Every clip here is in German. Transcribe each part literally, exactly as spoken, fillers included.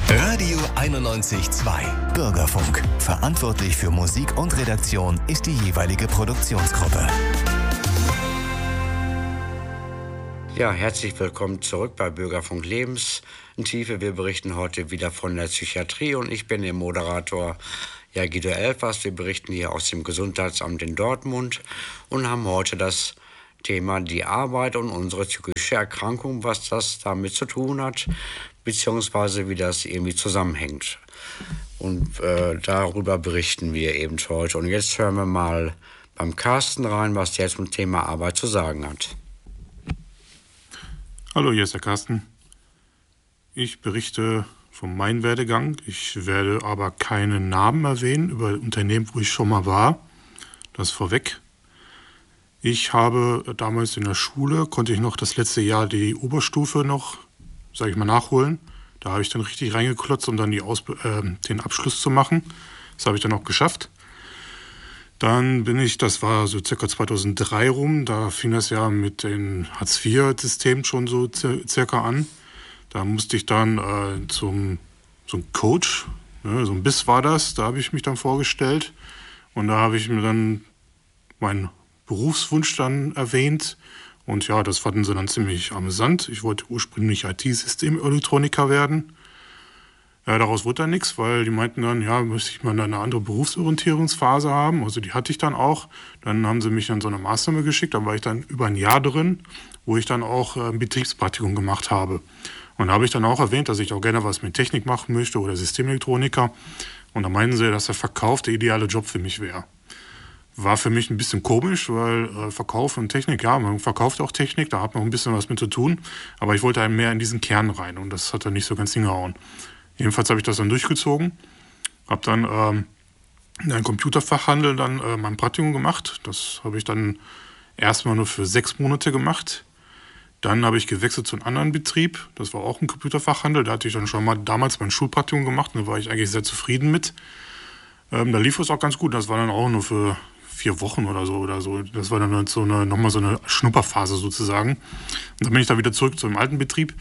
Radio einundneunzig Komma zwei. Bürgerfunk. Verantwortlich für Musik und Redaktion ist die jeweilige Produktionsgruppe. Ja, herzlich willkommen zurück bei Bürgerfunk Lebenstiefe. Wir berichten heute wieder von der Psychiatrie und ich bin der Moderator ja, Guido Elfers. Wir berichten hier aus dem Gesundheitsamt in Dortmund und haben heute das Thema die Arbeit und unsere psychische Erkrankung, was das damit zu tun hat, beziehungsweise wie das irgendwie zusammenhängt. Und äh, darüber berichten wir eben heute. Und jetzt hören wir mal beim Carsten rein, was der zum Thema Arbeit zu sagen hat. Hallo, hier ist der Carsten. Ich berichte von meinem Werdegang. Ich werde aber keine Namen erwähnen über Unternehmen, wo ich schon mal war. Das vorweg. Ich habe damals in der Schule, konnte ich noch das letzte Jahr die Oberstufe noch, sage ich mal, nachholen. Da habe ich dann richtig reingeklotzt, um dann die Ausb- äh, den Abschluss zu machen. Das habe ich dann auch geschafft. Dann bin ich, das war so circa zweitausenddrei rum, da fing das ja mit dem Hartz vier System schon so circa an. Da musste ich dann äh, zum so ein Coach, ne, so ein Biss war das, da habe ich mich dann vorgestellt. Und da habe ich mir dann meinen Berufswunsch dann erwähnt. Und ja, das fanden sie dann ziemlich amüsant. Ich wollte ursprünglich I T-Systemelektroniker werden. Ja, daraus wurde dann nichts, weil die meinten dann, ja, müsste ich mal eine andere Berufsorientierungsphase haben. Also die hatte ich dann auch. Dann haben sie mich an so eine Maßnahme geschickt. Da war ich dann über ein Jahr drin, wo ich dann auch ein Betriebspraktikum gemacht habe. Und da habe ich dann auch erwähnt, dass ich auch gerne was mit Technik machen möchte oder Systemelektroniker. Und da meinten sie, dass der Verkauf der ideale Job für mich wäre. War für mich ein bisschen komisch, weil äh, Verkauf und Technik, ja, man verkauft auch Technik, da hat man auch ein bisschen was mit zu tun. Aber ich wollte halt mehr in diesen Kern rein und das hat dann nicht so ganz hingehauen. Jedenfalls habe ich das dann durchgezogen, habe dann ähm, in einem Computerfachhandel dann äh, mein Praktikum gemacht. Das habe ich dann erstmal nur für sechs Monate gemacht. Dann habe ich gewechselt zu einem anderen Betrieb. Das war auch ein Computerfachhandel. Da hatte ich dann schon mal damals mein Schulpraktikum gemacht. Da war ich eigentlich sehr zufrieden mit. Ähm, da lief es auch ganz gut. Das war dann auch nur für vier Wochen oder so. oder so. Das war dann so eine, nochmal so eine Schnupperphase sozusagen. Und dann bin ich da wieder zurück zu dem alten Betrieb.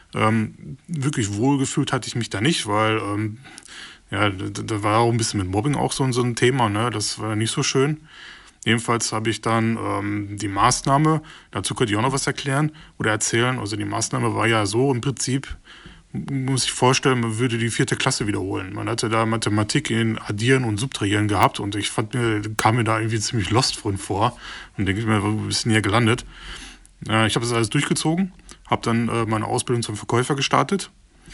Ähm, wirklich wohlgefühlt hatte ich mich da nicht, weil ähm, ja, da, da war auch ein bisschen mit Mobbing auch so, so ein Thema, ne? Das war nicht so schön. Jedenfalls habe ich dann ähm, die Maßnahme, dazu könnte ich auch noch was erklären oder erzählen, also die Maßnahme war ja so im Prinzip, muss ich vorstellen, man würde die vierte Klasse wiederholen. Man hatte da Mathematik in Addieren und Subtrahieren gehabt und ich fand mir, kam mir da irgendwie ziemlich lost von vor und denke ich mir, wo bist du denn hier gelandet? Äh, ich habe das alles durchgezogen. Habe dann äh, meine Ausbildung zum Verkäufer gestartet.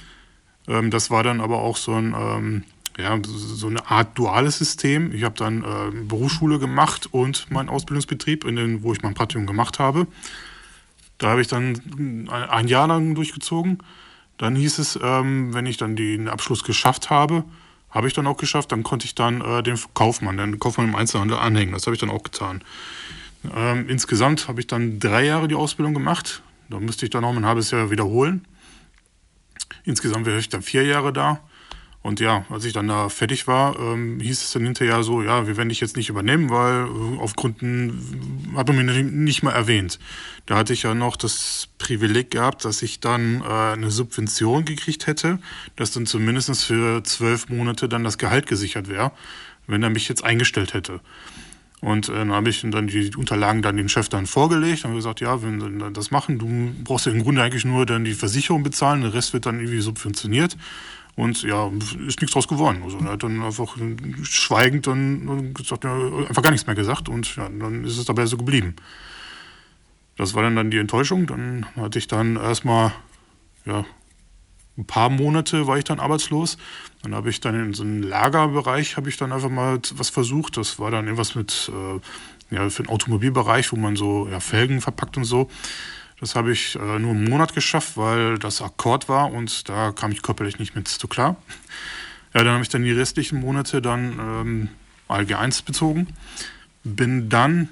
Ähm, das war dann aber auch so, ein, ähm, ja, so eine Art duales System. Ich habe dann äh, Berufsschule gemacht und meinen Ausbildungsbetrieb, in den, wo ich mein Praktikum gemacht habe. Da habe ich dann ein Jahr lang durchgezogen. Dann hieß es, ähm, wenn ich dann den Abschluss geschafft habe, habe ich dann auch geschafft, dann konnte ich dann äh, den Kaufmann, den Kaufmann im Einzelhandel anhängen. Das habe ich dann auch getan. Ähm, insgesamt habe ich dann drei Jahre die Ausbildung gemacht. Da müsste ich dann noch ein halbes Jahr wiederholen. Insgesamt wäre ich dann vier Jahre da. Und ja, als ich dann da fertig war, ähm, hieß es dann hinterher so, ja, wir werden dich jetzt nicht übernehmen, weil äh, aufgrund, hat man mich nicht mal erwähnt. Da hatte ich ja noch das Privileg gehabt, dass ich dann äh, eine Subvention gekriegt hätte, dass dann zumindest für zwölf Monate dann das Gehalt gesichert wäre, wenn er mich jetzt eingestellt hätte. Und äh, dann habe ich dann die Unterlagen dann dem Chef dann vorgelegt und gesagt, ja, wenn wir das machen, du brauchst ja im Grunde eigentlich nur dann die Versicherung bezahlen, der Rest wird dann irgendwie subventioniert. Und ja, ist nichts draus geworden. Also er hat dann einfach schweigend dann gesagt, ja, einfach gar nichts mehr gesagt und ja, dann ist es dabei so geblieben. Das war dann, dann die Enttäuschung. Dann hatte ich dann erstmal, ja, ein paar Monate war ich dann arbeitslos. Dann habe ich dann in so einem Lagerbereich habe ich dann einfach mal was versucht. Das war dann irgendwas mit, äh, ja, für den Automobilbereich, wo man so ja, Felgen verpackt und so. Das habe ich äh, nur einen Monat geschafft, weil das Akkord war und da kam ich körperlich nicht mit zu klar. Ja, dann habe ich dann die restlichen Monate dann ähm, A L G eins bezogen. Bin dann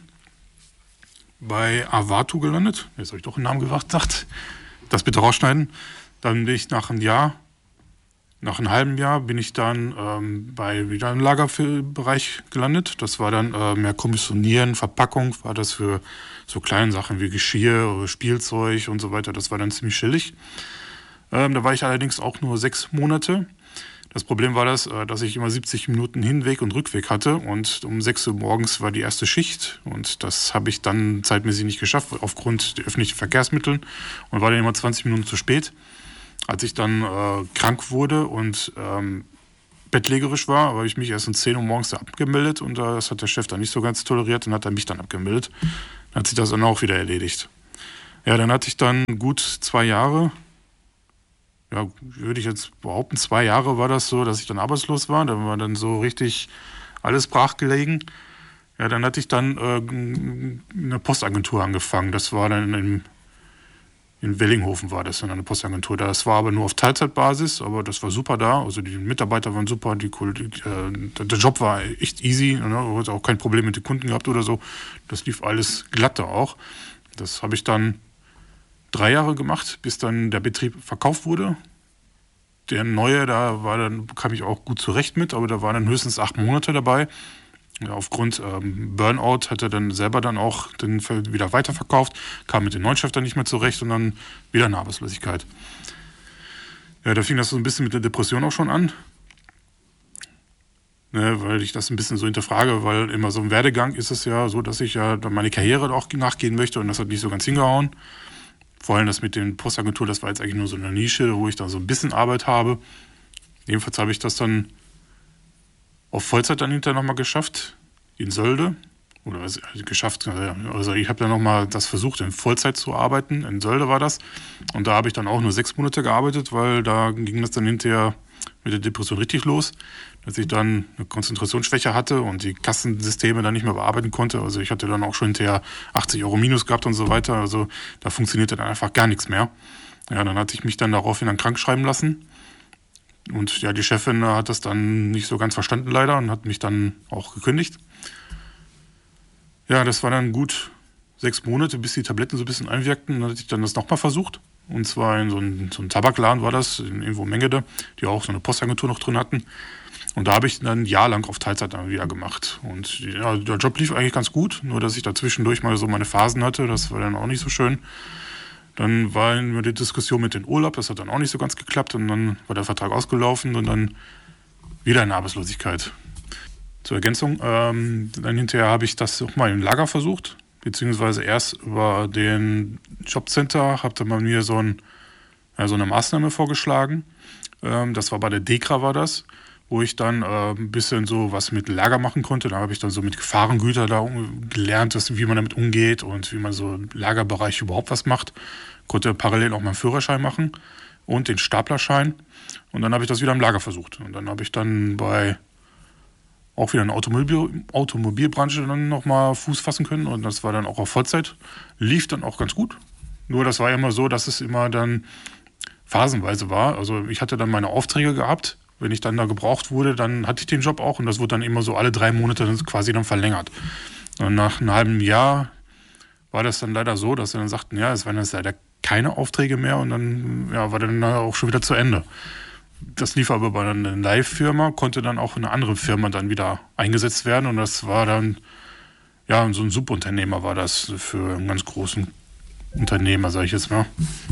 bei Avato gelandet. Jetzt habe ich doch einen Namen gesagt. Das bitte rausschneiden. Dann bin ich nach einem Jahr, nach einem halben Jahr, bin ich dann ähm, bei wieder im Lagerbereich gelandet. Das war dann äh, mehr Kommissionieren, Verpackung, war das für so kleine Sachen wie Geschirr, Spielzeug und so weiter. Das war dann ziemlich chillig. Ähm, da war ich allerdings auch nur sechs Monate. Das Problem war das, dass ich immer siebzig Minuten Hinweg und Rückweg hatte und um sechs Uhr morgens war die erste Schicht und das habe ich dann zeitmäßig nicht geschafft aufgrund der öffentlichen Verkehrsmittel und war dann immer zwanzig Minuten zu spät. Als ich dann äh, krank wurde und ähm, bettlägerisch war, habe ich mich erst um zehn Uhr morgens da abgemeldet und äh, das hat der Chef dann nicht so ganz toleriert und hat er mich dann abgemeldet. Dann hat sich das dann auch wieder erledigt. Ja, dann hatte ich dann gut zwei Jahre, ja, würde ich jetzt behaupten, zwei Jahre war das so, dass ich dann arbeitslos war. Da war dann so richtig alles brachgelegen. Ja, dann hatte ich dann äh, eine Postagentur angefangen. Das war dann in, in Wellinghofen war das dann eine Postagentur. Das war aber nur auf Teilzeitbasis, aber das war super da. Also die Mitarbeiter waren super, die, äh, der Job war echt easy. Ne? Ich hatte auch kein Problem mit den Kunden gehabt oder so. Das lief alles glatter auch. Das habe ich dann drei Jahre gemacht, bis dann der Betrieb verkauft wurde. Der neue, da war dann, kam ich auch gut zurecht mit, aber da waren dann höchstens acht Monate dabei. Ja, aufgrund ähm, Burnout hat er dann selber dann auch den wieder weiterverkauft, kam mit dem neuen Chef dann nicht mehr zurecht und dann wieder eine Arbeitslosigkeit. Ja, da fing das so ein bisschen mit der Depression auch schon an. Ne, weil ich das ein bisschen so hinterfrage, weil immer so im Werdegang ist es ja so, dass ich ja dann meine Karriere auch nachgehen möchte und das hat nicht so ganz hingehauen. Vor allem das mit den Postagentur, das war jetzt eigentlich nur so eine Nische, wo ich da so ein bisschen Arbeit habe. Jedenfalls habe ich das dann auf Vollzeit dann hinterher nochmal geschafft, in Sölde. Oder also geschafft, also ich habe dann nochmal das versucht, in Vollzeit zu arbeiten. In Sölde war das. Und da habe ich dann auch nur sechs Monate gearbeitet, weil da ging das dann hinterher mit der Depression richtig los, dass ich dann eine Konzentrationsschwäche hatte und die Kassensysteme dann nicht mehr bearbeiten konnte. Also ich hatte dann auch schon hinterher achtzig Euro Minus gehabt und so weiter. Also da funktionierte dann einfach gar nichts mehr. Ja, dann hatte ich mich dann daraufhin dann krank schreiben lassen. Und ja, die Chefin hat das dann nicht so ganz verstanden leider und hat mich dann auch gekündigt. Ja, das war dann gut sechs Monate, bis die Tabletten so ein bisschen einwirkten. Dann hatte ich dann das nochmal versucht. Und zwar in so einem so ein Tabakladen war das, in irgendwo Mengede, die auch so eine Postagentur noch drin hatten. Und da habe ich dann ein Jahr lang auf Teilzeit dann wieder gemacht. Und ja, der Job lief eigentlich ganz gut, nur dass ich da zwischendurch mal so meine Phasen hatte. Das war dann auch nicht so schön. Dann war immer die Diskussion mit dem Urlaub, das hat dann auch nicht so ganz geklappt. Und dann war der Vertrag ausgelaufen und dann wieder eine Arbeitslosigkeit. Zur Ergänzung, ähm, dann hinterher habe ich das auch mal im Lager versucht. Beziehungsweise erst über den Jobcenter hatte man mir so, ein, ja, so eine Maßnahme vorgeschlagen. Ähm, das war bei der DEKRA war das, wo ich dann äh, ein bisschen so was mit Lager machen konnte. Da habe ich dann so mit Gefahrengütern da gelernt, dass, wie man damit umgeht und wie man so im Lagerbereich überhaupt was macht. Konnte parallel auch meinen Führerschein machen und den Staplerschein. Und dann habe ich das wieder im Lager versucht. Und dann habe ich dann bei auch wieder in der Automobil, Automobilbranche dann nochmal Fuß fassen können und das war dann auch auf Vollzeit. Lief dann auch ganz gut. Nur das war immer so, dass es immer dann phasenweise war. Also ich hatte dann meine Aufträge gehabt. Wenn ich dann da gebraucht wurde, dann hatte ich den Job auch und das wurde dann immer so alle drei Monate dann quasi dann verlängert. Und nach einem halben Jahr war das dann leider so, dass sie dann sagten, ja, es waren jetzt leider keine Aufträge mehr und dann ja, war dann auch schon wieder zu Ende. Das lief aber bei einer Live-Firma, konnte dann auch in eine andere Firma dann wieder eingesetzt werden und das war dann, ja, so ein Subunternehmer war das für einen ganz großen Unternehmer, sage ich jetzt mal.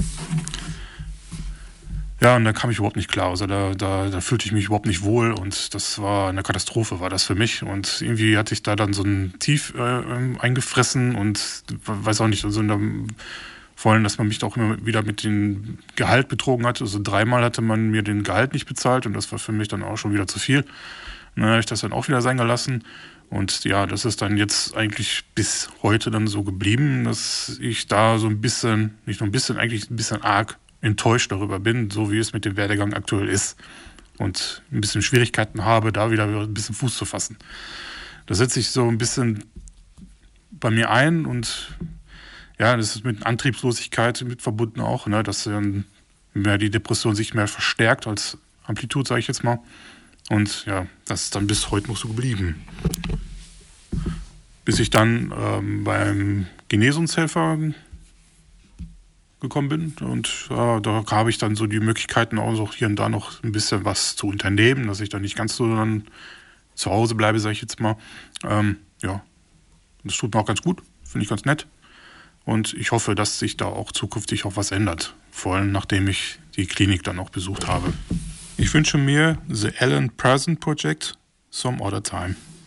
Ja, und da kam ich überhaupt nicht klar, also da, da, da fühlte ich mich überhaupt nicht wohl und das war eine Katastrophe, war das für mich und irgendwie hatte ich da dann so ein Tief äh, eingefressen und weiß auch nicht, also in der, vor allem, dass man mich auch immer wieder mit dem Gehalt betrogen hat. Also dreimal hatte man mir den Gehalt nicht bezahlt und das war für mich dann auch schon wieder zu viel. Und dann habe ich das dann auch wieder sein gelassen. Und ja, das ist dann jetzt eigentlich bis heute dann so geblieben, dass ich da so ein bisschen, nicht nur ein bisschen, eigentlich ein bisschen arg enttäuscht darüber bin, so wie es mit dem Werdegang aktuell ist. Und ein bisschen Schwierigkeiten habe, da wieder ein bisschen Fuß zu fassen. Das setzt sich so ein bisschen bei mir ein und ja, das ist mit Antriebslosigkeit mit verbunden auch, ne, dass ähm, mehr die Depression sich mehr verstärkt als Amplitude, sage ich jetzt mal. Und ja, das ist dann bis heute noch so geblieben. Bis ich dann ähm, beim Genesungshelfer gekommen bin und ja, da habe ich dann so die Möglichkeiten auch so hier und da noch ein bisschen was zu unternehmen, dass ich dann nicht ganz so dann zu Hause bleibe, sage ich jetzt mal. Ähm, ja, das tut mir auch ganz gut, finde ich ganz nett. Und ich hoffe, dass sich da auch zukünftig auch was ändert. Vor allem, nachdem ich die Klinik dann auch besucht habe. Ich wünsche mir The Alan Present Project Some Other Time.